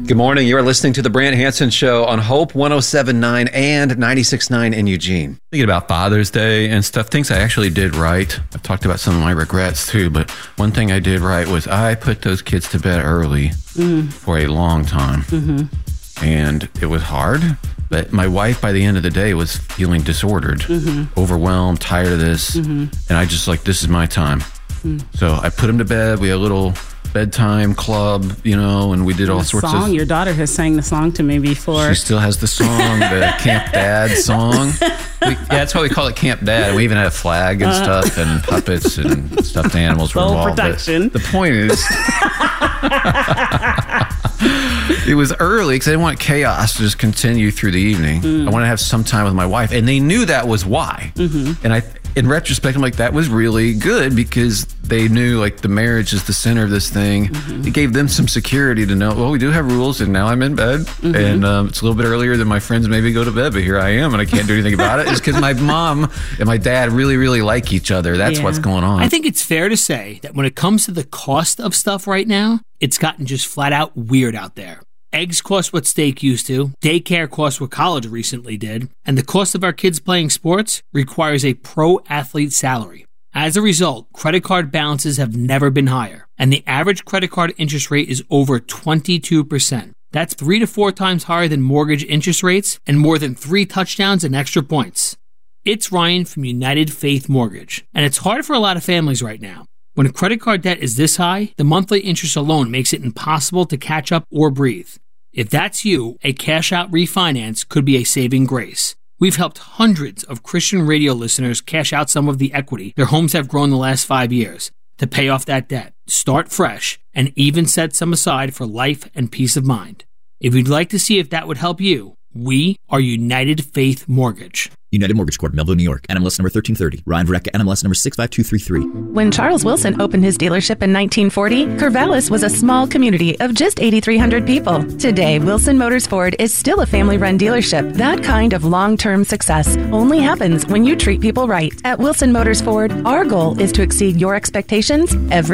Good morning. You are listening to The Brant Hansen Show on Hope 107.9 and 96.9 in Eugene. Thinking about Father's Day and stuff, things I actually did right. I've talked about some of my regrets too, but one thing I did right was I put those kids to bed early for a long time. And it was hard, but my wife by the end of the day was feeling disordered, overwhelmed, tired of this. And I just this is my time. So I put them to bed. We had a little bedtime club, and we did all sorts of... Your daughter has sang the song to me before. She still has the song, the Camp Dad song. That's why we call it Camp Dad. We even had a flag and stuff, and puppets and stuffed animals were involved. Production. The point is... It was early because I didn't want chaos to just continue through the evening. I wanted to have some time with my wife, and they knew that was why. And in retrospect, I'm like, that was really good because they knew the marriage is the center of this thing. It gave them some security to know, well, we do have rules, and now I'm in bed, and it's a little bit earlier than my friends maybe go to bed, but here I am, and I can't do anything about it. It's because my mom and my dad really, really like each other. That's what's going on. I think it's fair to say that when it comes to the cost of stuff right now, it's gotten just flat out weird out there. Eggs cost what steak used to, daycare costs what college recently did, and the cost of our kids playing sports requires a pro athlete salary. As a result, credit card balances have never been higher, and the average credit card interest rate is over 22%. That's 3 to 4 times higher than mortgage interest rates and more than 3 touchdowns and extra points. It's Ryan from United Faith Mortgage, and it's hard for a lot of families right now. When a credit card debt is this high, the monthly interest alone makes it impossible to catch up or breathe. If that's you, a cash-out refinance could be a saving grace. We've helped hundreds of Christian radio listeners cash out some of the equity their homes have grown the last 5 years to pay off that debt, start fresh, and even set some aside for life and peace of mind. If you'd like to see if that would help you, we are United Faith Mortgage. United Mortgage Corp, Melville, New York. NMLS number 1330. Ryan Verrecka, NMLS number 65233. When Charles Wilson opened his dealership in 1940, Corvallis was a small community of just 8,300 people. Today, Wilson Motors Ford is still a family-run dealership. That kind of long-term success only happens when you treat people right. At Wilson Motors Ford, our goal is to exceed your expectations every